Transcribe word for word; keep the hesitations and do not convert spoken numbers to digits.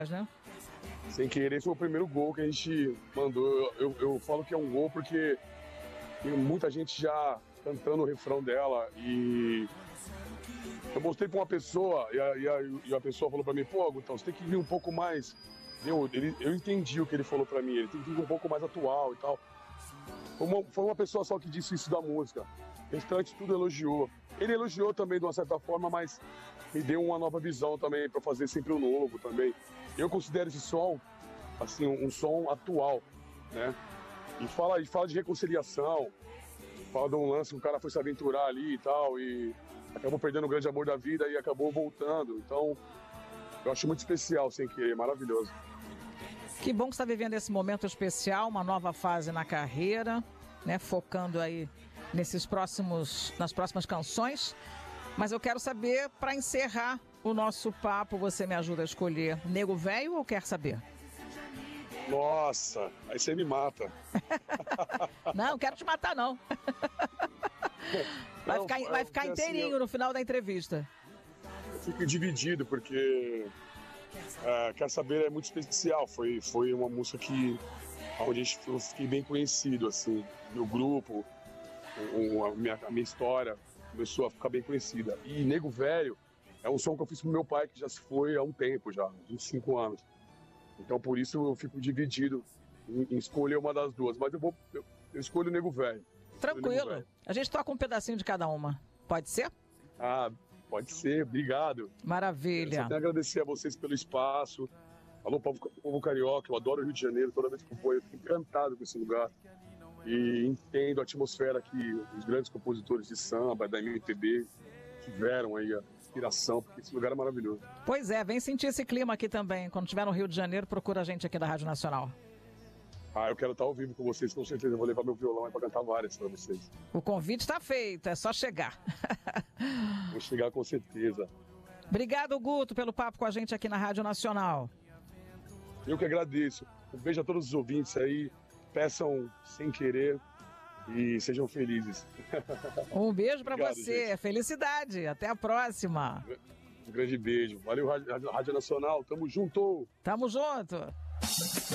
né? Sem querer, foi o primeiro gol que a gente mandou. Eu, eu, eu falo que é um gol porque tem muita gente já cantando o refrão dela e eu mostrei pra uma pessoa e a, e a, e a pessoa falou pra mim, pô, Gutão, você tem que vir um pouco mais... Eu, ele, eu entendi o que ele falou pra mim, ele tem que vir um pouco mais atual e tal. Foi uma, foi uma pessoa só que disse isso da música. O restante tudo elogiou. Ele elogiou também de uma certa forma, mas me deu uma nova visão também pra fazer sempre o novo também. Eu considero esse som, assim, um, um som atual, né? E fala, e fala de reconciliação, fala de um lance que o cara foi se aventurar ali e tal, e acabou perdendo o grande amor da vida e acabou voltando. Então, eu acho muito especial, Sem Querer, maravilhoso. Que bom que você está vivendo esse momento especial, uma nova fase na carreira, né? Focando aí nesses próximos, nas próximas canções. Mas eu quero saber, para encerrar o nosso papo, você me ajuda a escolher Nego Velho ou Quer Saber? Nossa, aí você me mata. Não, quero te matar não. Vai Não, ficar, vai ficar inteirinho assim, eu... no final da entrevista. Eu fico dividido porque é, Quer Saber é muito especial. Foi, foi uma música que onde eu fiquei bem conhecido, assim, meu grupo, o, a, minha, a minha história começou a ficar bem conhecida. E Nego Velho é um som que eu fiz pro meu pai, que já se foi há um tempo, já, vinte e cinco anos. Então por isso eu fico dividido em, em escolher uma das duas. Mas eu vou eu, eu escolho o Nego Velho. Tranquilo. Nego Velho. A gente toca um pedacinho de cada uma. Pode ser? Ah, pode ser. Obrigado. Maravilha. Eu só tenho a agradecer a vocês pelo espaço. Alô, povo, povo carioca. Eu adoro o Rio de Janeiro. Toda vez que eu vou, eu fico encantado com esse lugar. E entendo a atmosfera que os grandes compositores de samba, da M P B, tiveram aí, a inspiração, porque esse lugar é maravilhoso. Pois é, vem sentir esse clima aqui também. Quando estiver no Rio de Janeiro, procura a gente aqui da Rádio Nacional. Ah, eu quero estar ao vivo com vocês, com certeza. Eu vou levar meu violão aí para cantar várias para vocês. O convite está feito, é só chegar. Vou chegar com certeza. Obrigado, Guto, pelo papo com a gente aqui na Rádio Nacional. Eu que agradeço. Um beijo a todos os ouvintes aí. Peçam Sem Querer e sejam felizes. Um beijo para você. Gente. Felicidade. Até a próxima. Um grande beijo. Valeu, Rádio Nacional. Tamo junto. Tamo junto.